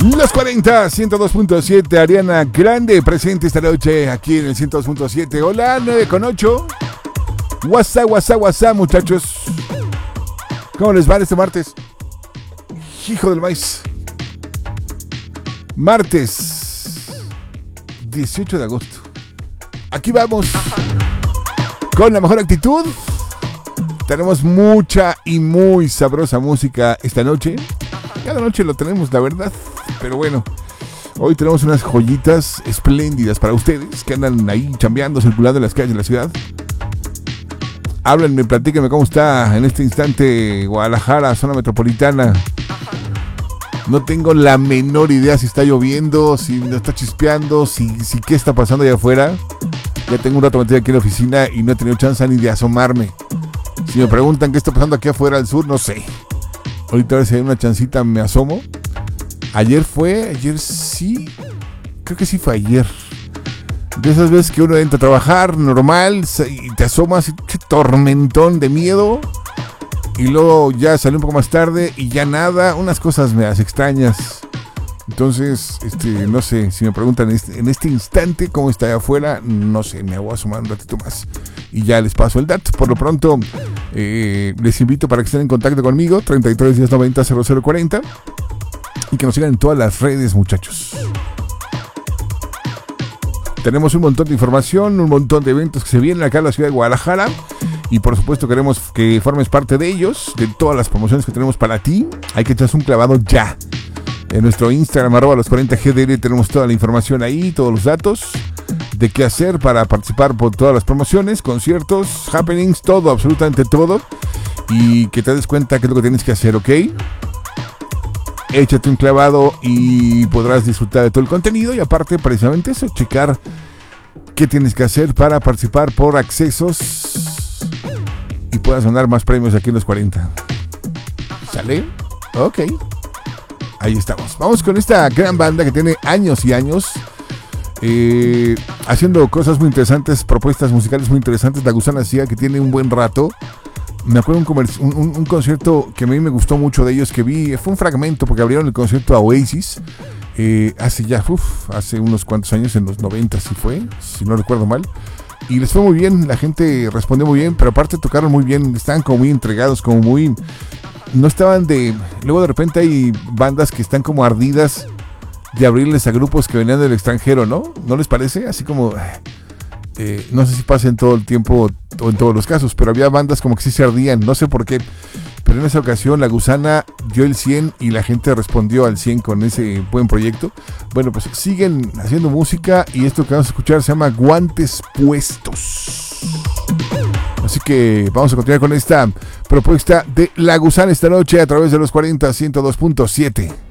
Los 40, 102.7, Ariana Grande presente esta noche aquí en el 102.7. Hola, 9:08. WhatsApp, muchachos. ¿Cómo les va este martes? Hijo del maíz. Martes 18 de agosto. Aquí vamos con la mejor actitud. Tenemos mucha y muy sabrosa música esta noche. Cada noche lo tenemos, la verdad. Pero bueno, hoy tenemos unas joyitas espléndidas para ustedes que andan ahí chambeando, circulando en las calles de la ciudad. Háblenme, platíquenme cómo está en este instante Guadalajara, zona metropolitana. No tengo la menor idea si está lloviendo, si no está chispeando, si qué está pasando allá afuera. Ya tengo un rato metido aquí en la oficina y no he tenido chance ni de asomarme. Si me preguntan qué está pasando aquí afuera al sur, no sé. Ahorita a ver si hay una chancita, me asomo. Ayer sí, creo que sí fue ayer. De esas veces que uno entra a trabajar normal y te asomas y qué tormentón de miedo. Y luego ya salió un poco más tarde y ya nada, unas cosas me hace extrañas. Entonces, no sé, si me preguntan en este instante cómo está allá afuera, no sé, me voy a asomar un ratito más y ya les paso el dato. Por lo pronto, les invito para que estén en contacto conmigo, 33 10 90 0040, y que nos sigan en todas las redes, muchachos. Tenemos un montón de información, un montón de eventos que se vienen acá en la ciudad de Guadalajara. Y por supuesto queremos que formes parte de ellos, de todas las promociones que tenemos para ti. Hay que echarse un clavado ya. En nuestro Instagram, @los40gdl, tenemos toda la información ahí, todos los datos de qué hacer para participar por todas las promociones, conciertos, happenings, todo, absolutamente todo. Y que te des cuenta qué es lo que tienes que hacer, ¿ok? Échate un clavado y podrás disfrutar de todo el contenido. Y aparte, precisamente eso, checar qué tienes que hacer para participar por accesos y puedas ganar más premios aquí en los 40. ¿Sale? Ok. Ahí estamos. Vamos con esta gran banda que tiene años y años haciendo cosas muy interesantes, propuestas musicales muy interesantes. La Gusana Ciega, que tiene un buen rato. Me acuerdo un concierto que a mí me gustó mucho de ellos, que vi, fue un fragmento porque abrieron el concierto a Oasis hace unos cuantos años, en los 90 si fue, si no recuerdo mal. Y les fue muy bien, la gente respondió muy bien, pero aparte tocaron muy bien, estaban como muy entregados, como muy... No estaban de... Luego de repente hay bandas que están como ardidas de abrirles a grupos que venían del extranjero, ¿no? ¿No les parece? Así como... no sé si pasa en todo el tiempo o en todos los casos, pero había bandas como que sí se ardían, no sé por qué. Pero en esa ocasión la Gusana dio el 100 y la gente respondió al 100 con ese buen proyecto. Bueno, pues siguen haciendo música y esto que vamos a escuchar se llama Guantes Puestos. Así que vamos a continuar con esta propuesta de La Gusana esta noche a través de los 40 102.7.